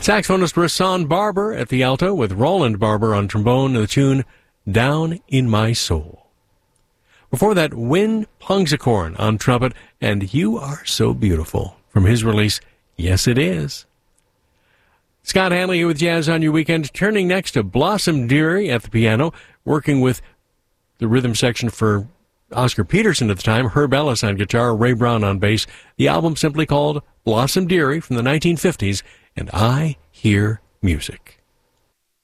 Saxophonist Rahsaan Barber at the alto with Roland Barber on trombone and the tune Down in My Soul. Before that, Win Pungsakorn on trumpet and You Are So Beautiful from his release, Yes It Is. Scott Hanley here with Jazz on Your Weekend, turning next to Blossom Dearie at the piano, working with the rhythm section for Oscar Peterson at the time, Herb Ellis on guitar, Ray Brown on bass. The album simply called Blossom Dearie from the 1950s, and I Hear Music.